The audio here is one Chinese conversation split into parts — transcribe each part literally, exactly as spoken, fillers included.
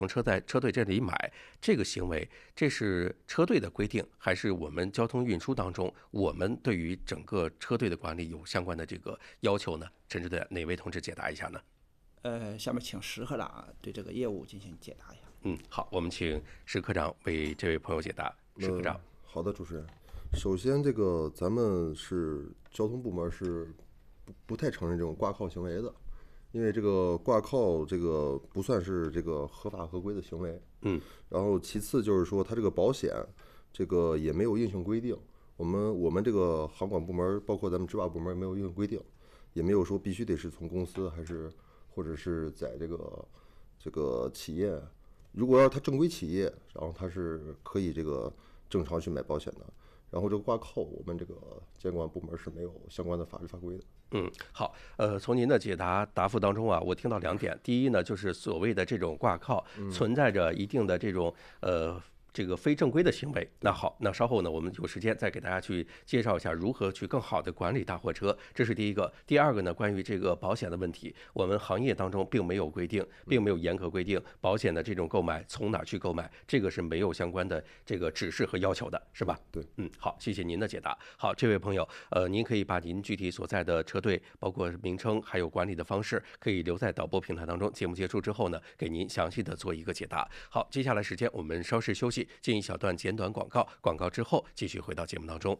从车在车队这里买这个行为，这是车队的规定，还是我们交通运输当中我们对于整个车队的管理有相关的这个要求呢？陈支队哪位同志解答一下呢？ 呃，下面请石科长对这个业务进行解答一下。 嗯，好，我们请石科长为这位朋友解答。石科长， 嗯、好的，主持人。首先，这个咱们是交通部门是不不太承认这种挂靠行为的。因为这个挂靠这个不算是这个合法合规的行为， 嗯， 然后其次就是说它这个保险，这个也没有硬性规定，我们我们这个航管部门包括咱们执法部门没有硬性规定，也没有说必须得是从公司还是或者是在这个这个企业，如果要他正规企业，然后他是可以这个正常去买保险的。然后这个挂靠，我们这个监管部门是没有相关的法律法规的。 嗯，好，呃，从您的解答答复当中啊，我听到两点。第一呢，就是所谓的这种挂靠存在着一定的这种呃。这个非正规的行为。那好，那稍后呢，我们有时间再给大家去介绍一下如何去更好的管理大货车，这是第一个。第二个呢，关于这个保险的问题，我们行业当中并没有规定，并没有严格规定保险的这种购买从哪去购买，这个是没有相关的这个指示和要求的，是吧？ 对， 嗯，好，谢谢您的解答。好，这位朋友，呃，您可以把您具体所在的车队，包括名称还有管理的方式，可以留在导播平台当中。节目结束之后呢，给您详细的做一个解答。好，接下来时间我们稍事休息。进一小段简短广告，广告之后继续回到节目当中。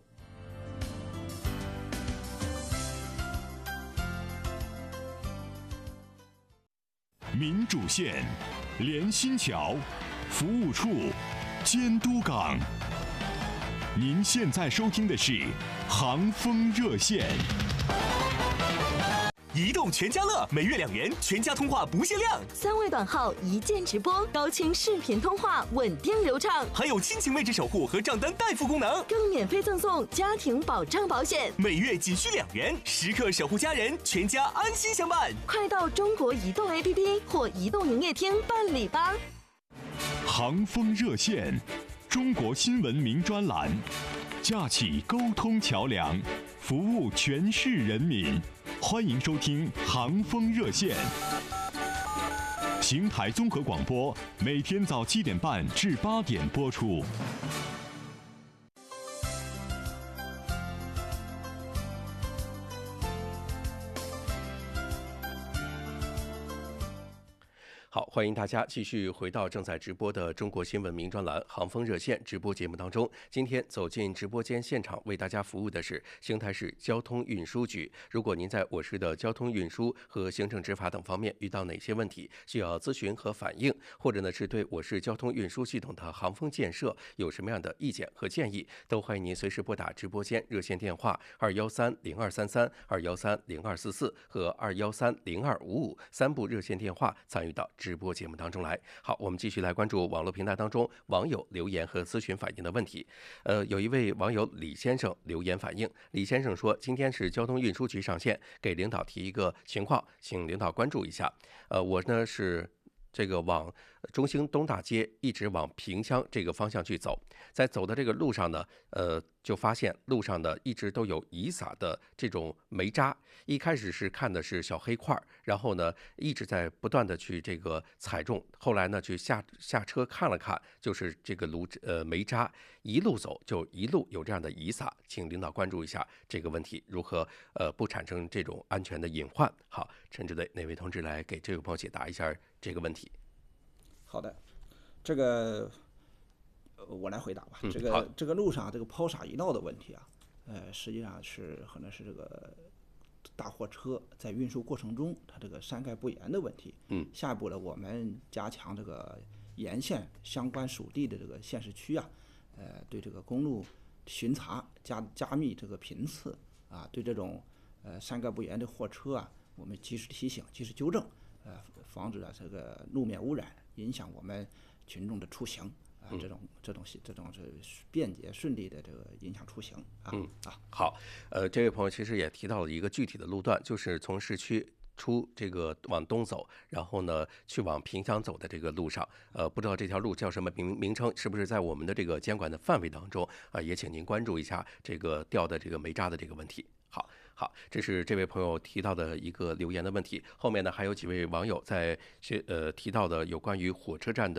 民主线、连心桥、服务处、监督岗。您现在收听的是航风热线。 移动全家乐每月两元，全家通话不限量， 三位短号一键直播，高清视频通话稳定流畅， 还有亲情位置守护和账单代付功能， 更免费赠送家庭保障保险， 每月仅需两元，时刻守护家人，全家安心相伴。 快到中国移动 A P P 或移动营业厅办理吧。 航风热线，中国新闻名专栏，架起沟通桥梁，服务全市人民。欢迎收听航风热线，邢台综合广播，每天早七点半至八点播出。 好，欢迎大家继续回到正在直播的中国新闻名专栏航风热线直播节目当中。今天走进直播间现场为大家服务的是邢台市交通运输局。如果您在我市的交通运输和行政执法等方面遇到哪些问题需要咨询和反映，或者呢是对我市交通运输系统的航风建设有什么样的意见和建议，都欢迎您随时拨打直播间热线电话二幺三零二三三、二幺三零二四四和二幺三零二五五三部热线电话参与到直播节目当中来。好，我们继续来关注网络平台当中网友留言和咨询反映的问题。呃，有一位网友李先生留言反映，李先生说，今天是交通运输局上线，给领导提一个情况，请领导关注一下。呃，我呢是这个往中兴东大街一直往萍乡这个方向去走，在走的这个路上呢，呃，就发现路上呢一直都有遗撒的这种煤渣。一开始是看的是小黑块，然后呢一直在不断的去这个踩中，后来呢去下下车看了看，就是这个炉呃煤渣，一路走就一路有这样的遗撒，请领导关注一下这个问题，如何呃不产生这种安全的隐患。好，陈支队哪位同志来给这位朋友解答一下这个问题？ 好的，这个我来回答吧。 嗯、 这个这个路上这个抛洒遗漏的问题啊，呃，实际上是可能是这个大货车在运输过程中它这个三盖不严的问题。 嗯， 下一步呢，我们加强这个沿线相关属地的这个县市区啊，呃，对这个公路巡查加加密这个频次啊，对这种呃三盖不严的货车啊，我们及时提醒、及时纠正，呃，防止啊这个路面污染影响我们群众的出行啊，这种这种这种是便捷顺利的这个影响出行啊。 嗯啊， 好，呃，这位朋友其实也提到了一个具体的路段，就是从市区出这个往东走，然后呢去往萍乡走的这个路上，呃，不知道这条路叫什么名名称，是不是在我们的这个监管的范围当中啊、呃？也请您关注一下这个掉的这个煤渣的这个问题。好。好，这是这位朋友提到的一个留言的问题。后面呢，还有几位网友在学呃提到的有关于火车站的。